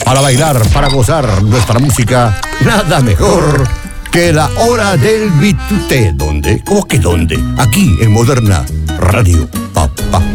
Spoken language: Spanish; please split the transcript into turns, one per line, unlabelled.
Para bailar, para gozar nuestra música, nada mejor que la hora del bitute. ¿Dónde? ¿Cómo que dónde? Aquí en Moderna Radio.